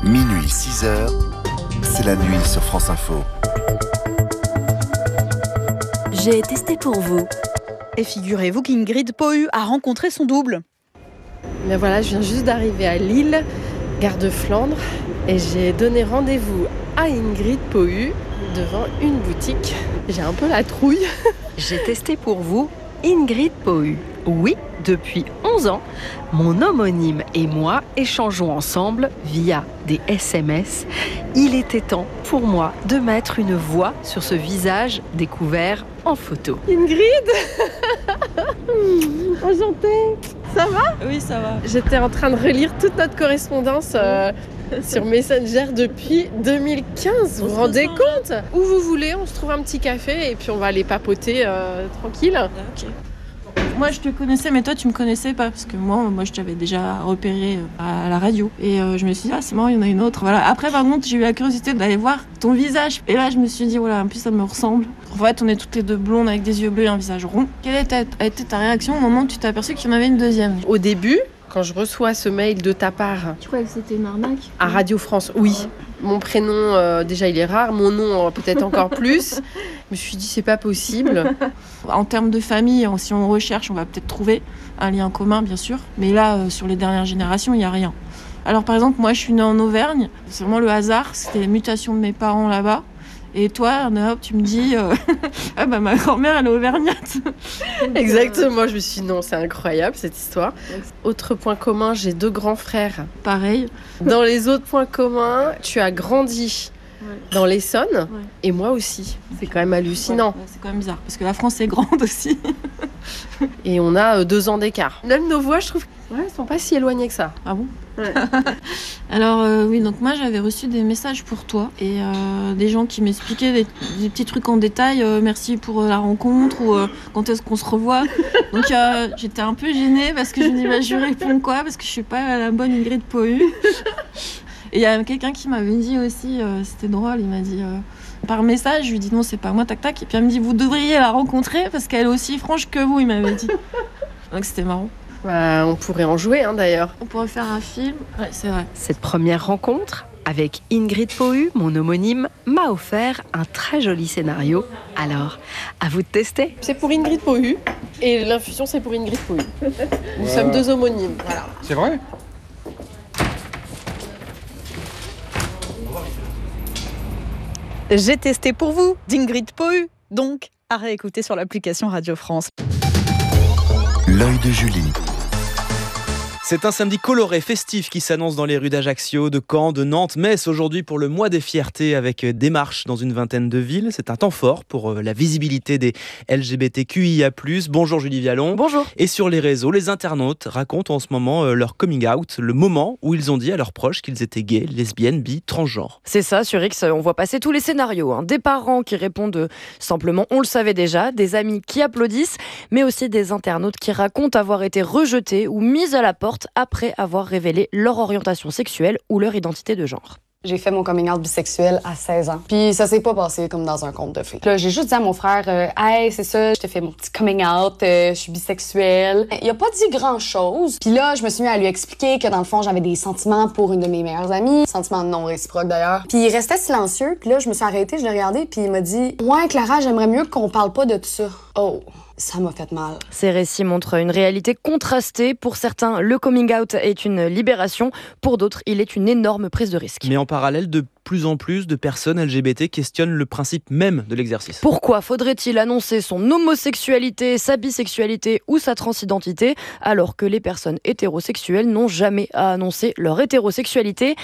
Minuit 6h, c'est la nuit sur France Info. J'ai testé pour vous. Et figurez-vous qu'Ingrid Pohu a rencontré son double. Mais voilà, je viens juste d'arriver à Lille, gare de Flandre, et j'ai donné rendez-vous à Ingrid Pohu devant une boutique. J'ai un peu la trouille. J'ai testé pour vous Ingrid Pohu. Oui, depuis 11 ans, mon homonyme et moi échangeons ensemble via des SMS. Il était temps pour moi de mettre une voix sur ce visage découvert en photo. Ingrid Enchantée. Ça va ? Oui, ça va. J'étais en train de relire toute notre correspondance sur Messenger depuis 2015. Vous vous rendez compte ? Où vous voulez, on se trouve un petit café et puis on va aller papoter tranquille. Ok. Moi, je te connaissais, mais toi, tu me connaissais pas. Parce que moi je t'avais déjà repéré à la radio. Et je me suis dit, c'est marrant, il y en a une autre. Voilà. Après, par contre, j'ai eu la curiosité d'aller voir ton visage. Et là, je me suis dit, voilà, en plus, ça me ressemble. En fait, on est toutes les deux blondes avec des yeux bleus et un visage rond. Quelle a été ta réaction au moment où tu t'es aperçue qu'il y en avait une deuxième ? Au début, quand je reçois ce mail de ta part... Tu croyais que c'était une arnaque ? À Radio France, oui. Mon prénom, déjà, il est rare. Mon nom, peut-être encore plus. Je me suis dit, c'est pas possible. En termes de famille, si on recherche, on va peut-être trouver un lien commun, bien sûr. Mais là, sur les dernières générations, il n'y a rien. Alors, par exemple, moi, je suis née en Auvergne. C'est vraiment le hasard. C'était la mutation de mes parents là-bas. Et toi, hop, tu me dis, ma grand-mère, elle est auvergnate. Exactement, je me suis dit, non, c'est incroyable cette histoire. Autre point commun, j'ai 2 grands frères. Pareil. Dans les autres points communs, tu as grandi dans l'Essonne, et moi aussi. C'est quand même hallucinant. Ouais, c'est quand même bizarre, parce que la France est grande aussi. Et on a 2 ans d'écart. Même nos voix, je trouve, elles sont pas si éloignées que ça. Ah bon ? Ouais. Alors oui, donc moi j'avais reçu des messages pour toi et des gens qui m'expliquaient des petits trucs en détail, merci pour la rencontre ou quand est-ce qu'on se revoit. Donc j'étais un peu gênée parce que je me dis je réponds quoi parce que je suis pas la bonne Ingrid Pohu. Et il y a quelqu'un qui m'avait dit aussi, c'était drôle, il m'a dit par message, je lui dis non c'est pas moi, tac tac, et puis elle me dit vous devriez la rencontrer parce qu'elle est aussi franche que vous, il m'avait dit. Donc c'était marrant. On pourrait en jouer d'ailleurs. On pourrait faire un film. Ouais, c'est vrai. Cette première rencontre avec Ingrid Pohu, mon homonyme, m'a offert un très joli scénario. Alors, à vous de tester. C'est pour Ingrid Pohu et l'infusion c'est pour Ingrid Pohu. Nous sommes 2 homonymes. Voilà. C'est vrai ? J'ai testé pour vous d'Ingrid Pohu, donc à réécouter sur l'application Radio France. L'œil de Julie. C'est un samedi coloré, festif qui s'annonce dans les rues d'Ajaccio, de Caen, de Nantes, Metz aujourd'hui pour le mois des fiertés avec des marches dans une vingtaine de villes. C'est un temps fort pour la visibilité des LGBTQIA+. Bonjour Julie Vialon. Bonjour. Et sur les réseaux, les internautes racontent en ce moment leur coming out, le moment où ils ont dit à leurs proches qu'ils étaient gays, lesbiennes, bi, transgenres. C'est ça, sur X, on voit passer tous les scénarios. Des parents qui répondent simplement « on le savait déjà », des amis qui applaudissent, mais aussi des internautes qui racontent avoir été rejetés ou mis à la porte après avoir révélé leur orientation sexuelle ou leur identité de genre. J'ai fait mon coming out bisexuel à 16 ans. Puis ça s'est pas passé comme dans un conte de fées. Là, j'ai juste dit à mon frère, hey, c'est ça, je te fais mon petit coming out, je suis bisexuelle. Il a pas dit grand-chose. Puis là, je me suis mis à lui expliquer que dans le fond, j'avais des sentiments pour une de mes meilleures amies. Sentiments non réciproques d'ailleurs. Puis il restait silencieux. Puis là, je me suis arrêtée, je l'ai regardé, puis il m'a dit, ouais, Clara, j'aimerais mieux qu'on parle pas de tout ça. Oh. Ça m'a fait mal. Ces récits montrent une réalité contrastée. Pour certains, le coming out est une libération. Pour d'autres, il est une énorme prise de risque. Mais en parallèle, de plus en plus de personnes LGBT questionnent le principe même de l'exercice. Pourquoi faudrait-il annoncer son homosexualité, sa bisexualité ou sa transidentité alors que les personnes hétérosexuelles n'ont jamais à annoncer leur hétérosexualité ?